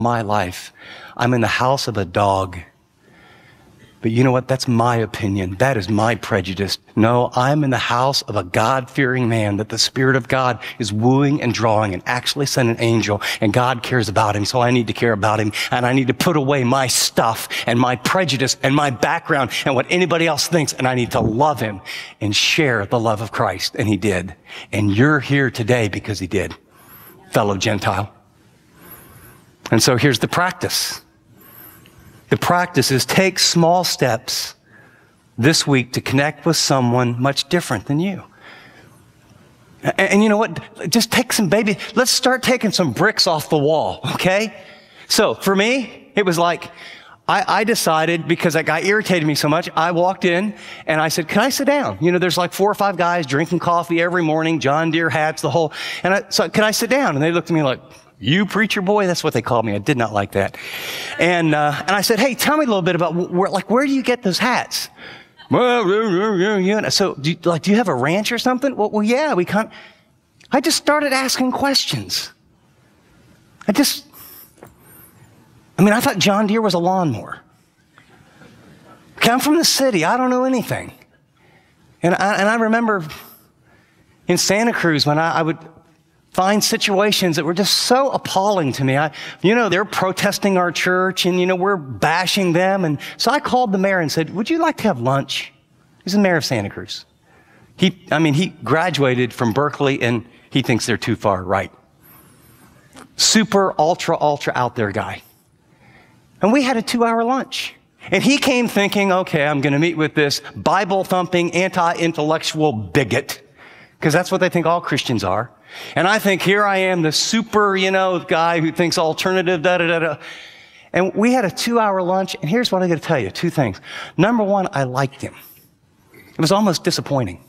my life, I'm in the house of a dog. But you know what? That's my opinion. That is my prejudice. No, I'm in the house of a God-fearing man that the Spirit of God is wooing and drawing and actually sent an angel, and God cares about him, so I need to care about him, and I need to put away my stuff and my prejudice and my background and what anybody else thinks, and I need to love him and share the love of Christ. And he did. And you're here today because he did, fellow Gentile. And so here's the practice. The practice is take small steps this week to connect with someone much different than you. And you know what? Just take let's start taking some bricks off the wall, okay? So for me, it was like, I decided, because that guy irritated me so much, I walked in and I said, can I sit down? You know, there's like 4 or 5 guys drinking coffee every morning, John Deere hats, the whole, so can I sit down? And they looked at me like, you preacher boy? That's what they called me. I did not like that. And I said, hey, tell me a little bit about where do you get those hats? So do you have a ranch or something? Well, yeah, I just started asking questions. I thought John Deere was a lawnmower. Okay, I'm from the city. I don't know anything. And I remember in Santa Cruz when I would find situations that were just so appalling to me. They're protesting our church and, we're bashing them. And so I called the mayor and said, would you like to have lunch? He's the mayor of Santa Cruz. He graduated from Berkeley and he thinks they're too far right. Super, ultra out there guy. And we had a 2-hour lunch. And he came thinking, okay, I'm going to meet with this Bible-thumping, anti-intellectual bigot. Because that's what they think all Christians are. And I think here I am, the super, guy who thinks alternative, da-da-da-da. And we had a 2-hour lunch, and here's what I got to tell you, 2 things. Number 1, I liked him. It was almost disappointing.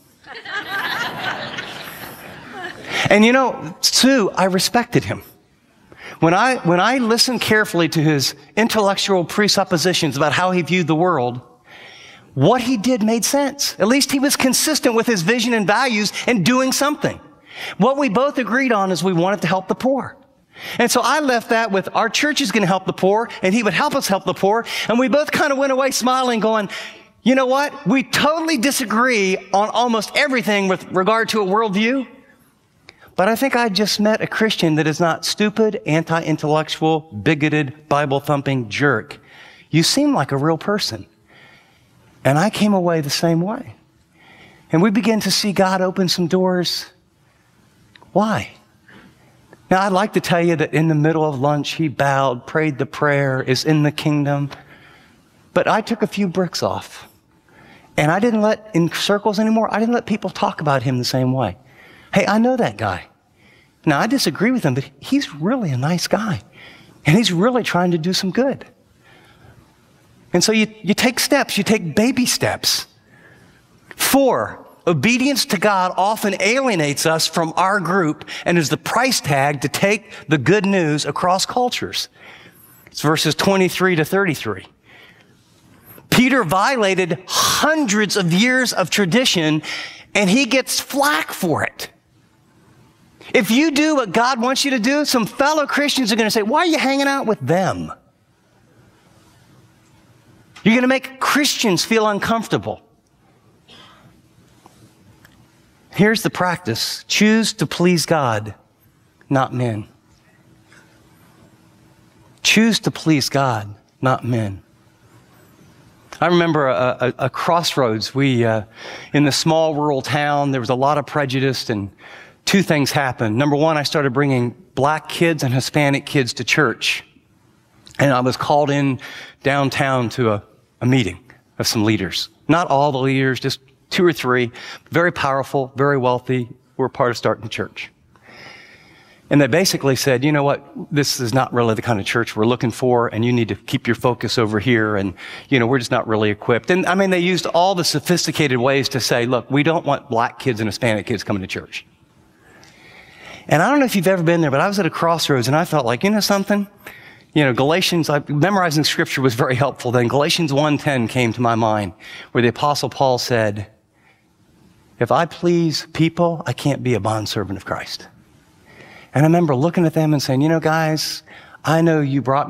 And 2, I respected him. When I listened carefully to his intellectual presuppositions about how he viewed the world, what he did made sense. At least he was consistent with his vision and values and doing something. What we both agreed on is we wanted to help the poor. And so I left that with our church is going to help the poor, and he would help us help the poor. And we both kind of went away smiling, going, you know what? We totally disagree on almost everything with regard to a worldview. But I think I just met a Christian that is not stupid, anti-intellectual, bigoted, Bible-thumping jerk. You seem like a real person. And I came away the same way. And we began to see God open some doors. Why? Now, I'd like to tell you that in the middle of lunch, he bowed, prayed the prayer, is in the kingdom. But I took a few bricks off. And I didn't in circles anymore, I didn't let people talk about him the same way. Hey, I know that guy. Now, I disagree with him, but he's really a nice guy. And he's really trying to do some good. And so you take steps, you take baby steps. 4, obedience to God often alienates us from our group and is the price tag to take the good news across cultures. It's verses 23 to 33. Peter violated hundreds of years of tradition, and he gets flack for it. If you do what God wants you to do, some fellow Christians are going to say, why are you hanging out with them? You're going to make Christians feel uncomfortable. Here's the practice. Choose to please God, not men. Choose to please God, not men. I remember a crossroads. In the small rural town, there was a lot of prejudice, and 2 things happened. Number 1, I started bringing black kids and Hispanic kids to church. And I was called in downtown to a meeting of some leaders. Not all the leaders, just 2 or 3, very powerful, very wealthy, who were part of starting the church. And they basically said, you know what, this is not really the kind of church we're looking for, and you need to keep your focus over here, and, we're just not really equipped. And they used all the sophisticated ways to say, look, we don't want black kids and Hispanic kids coming to church. And I don't know if you've ever been there, but I was at a crossroads, and I felt like, something? Galatians, memorizing scripture was very helpful then. Galatians 1:10 came to my mind, where the Apostle Paul said, if I please people, I can't be a bondservant of Christ. And I remember looking at them and saying, guys, I know you brought